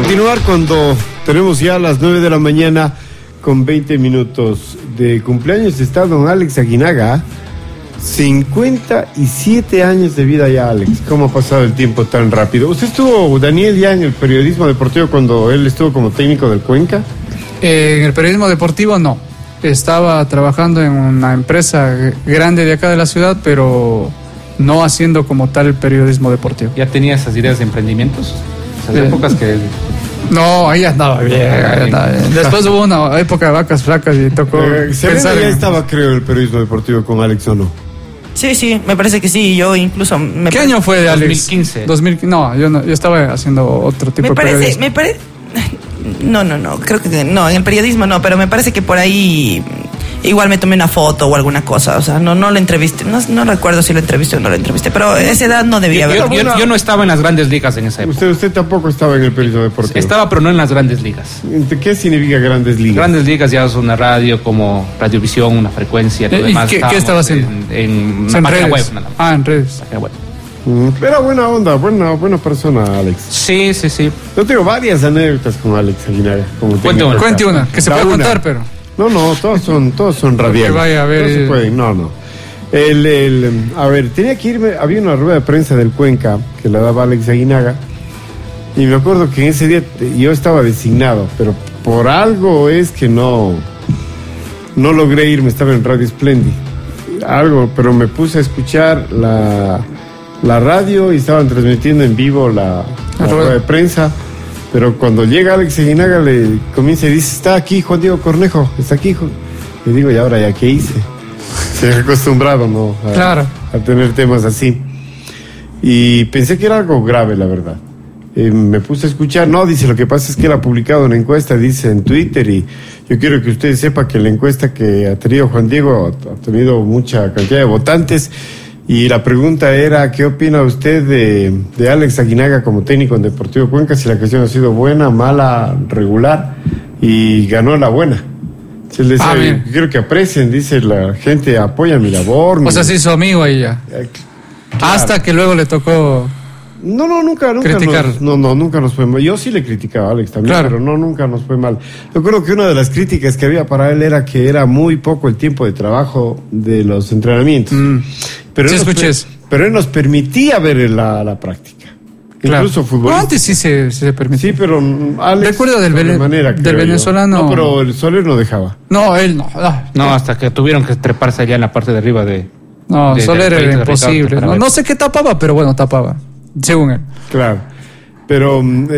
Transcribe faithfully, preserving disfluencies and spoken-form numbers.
continuar cuando tenemos ya las nueve de la mañana con veinte minutos de cumpleaños. Está don Alex Aguinaga, cincuenta y siete años de vida ya, Alex. ¿Cómo ha pasado el tiempo tan rápido? ¿Usted estuvo, Daniel, ya en el periodismo deportivo cuando él estuvo como técnico del Cuenca? Eh, en el periodismo deportivo no. Estaba trabajando en una empresa grande de acá de la ciudad, pero no haciendo como tal el periodismo deportivo. ¿Ya tenía esas ideas de emprendimientos? Esas eh, épocas que... No, ahí andaba bien, ahí andaba bien. Después hubo una época de vacas flacas y tocó eh, pensar ya en... estaba, creo, el periodismo deportivo con Alex, ¿o no? Sí, sí, me parece que sí. Yo incluso... Me ¿Qué año fue de Alex? dos mil quince. dos mil, no, yo no, yo estaba haciendo otro tipo me de parece, periodismo. Me parece... No, no, no, creo que no, en el periodismo no, pero me parece que por ahí igual me tomé una foto o alguna cosa, o sea, no, no lo entrevisté, no, no recuerdo si lo entrevisté o no lo entrevisté, pero a esa edad no debía yo, haber. Yo, yo, yo no estaba en las grandes ligas en esa época. Usted, usted tampoco estaba en el periodismo deportivo. Estaba, pero no en las grandes ligas. ¿Qué significa grandes ligas? Grandes ligas ya es una radio como Radiovisión, una frecuencia, todo ¿Y demás. qué, ¿qué estaba haciendo? En, en una en página redes. web. Nada más. Ah, en redes. Página web. Era buena onda, buena, buena persona, Alex. Sí, sí, sí. Yo tengo varias anécdotas con Alex Aguinaga. Cuente una. Cuente una, que se Da puede una. contar, pero... No, no, todos son, todos son radiales. Que vaya a ver. No se pueden, no, no. El, el, a ver, tenía que irme, había una rueda de prensa del Cuenca que la daba Alex Aguinaga. Y me acuerdo que en ese día yo estaba designado, pero por algo es que no, no logré irme, estaba en Radio Splendid. Algo, pero me puse a escuchar la, la radio y estaban transmitiendo en vivo la, la rueda de prensa. Pero cuando llega Alex Aguinaga le comienza y dice, está aquí Juan Diego Cornejo, está aquí. Le digo, ¿y ahora ya qué hice? Se ha acostumbrado, ¿no? A, claro. a tener temas así. Y pensé que era algo grave, la verdad. Eh, me puse a escuchar, no, dice, lo que pasa es que él ha publicado una encuesta, dice en Twitter, y yo quiero que ustedes sepan que la encuesta que ha tenido Juan Diego ha, ha tenido mucha cantidad de votantes. Y la pregunta era, ¿qué opina usted de, de Alex Aguinaga como técnico en Deportivo Cuenca? Si la cuestión ha sido buena, mala, regular, y ganó la buena. Se les ah, dice, quiero que aprecien, dice la gente, apoya mi labor. O mi... sea, se hizo amigo ahí ya. Eh, claro. Hasta que luego le tocó... No, no, nunca, nunca criticar. nos, no, no, nunca nos fue mal. Yo sí le criticaba a Alex también, claro. Pero no, nunca nos fue mal. Yo creo que una de las críticas que había para él era que era muy poco el tiempo de trabajo de los entrenamientos. Mm. Pero, sí, él escuches. nos, pero él nos permitía ver la, la práctica. Claro. Incluso fútbol. No, antes sí se, se permitía. Sí, pero Alex... Recuerdo del, vele, manera, del venezolano... No, pero el Soler no dejaba. No, él no. No, no hasta que tuvieron que treparse allá en la parte de arriba de... No, de, Soler de, de, era de imposible. No, no sé qué tapaba, pero bueno, tapaba. Según él. Claro. Pero...